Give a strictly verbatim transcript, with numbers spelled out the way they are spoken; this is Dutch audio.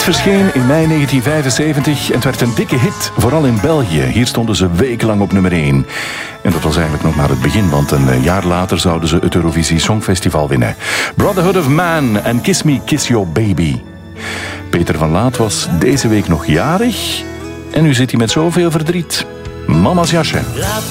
verscheen in mei negentien vijfenzeventig en het werd een dikke hit, vooral in België. Hier stonden ze wekenlang op nummer één. En dat was eigenlijk nog maar het begin, want een jaar later zouden ze het Eurovisie Songfestival winnen. Brotherhood of Man en Kiss Me, Kiss Your Baby. Peter van Laat was deze week nog jarig en nu zit hij met zoveel verdriet. Mama's jasje. Laat